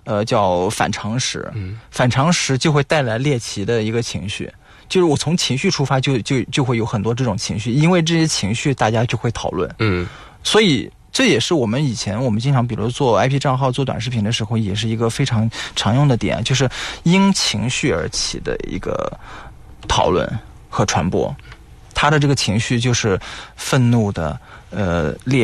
叫反常识，反常识就会带来猎奇的一个情绪。就是我从情绪出发就会有很多这种情绪，因为这些情绪大家就会讨论。所以这也是我们以前经常比如做 IP 账号做短视频的时候，也是一个非常常用的点，就是因情绪而起的一个讨论和传播。他的这个情绪就是愤怒的、猎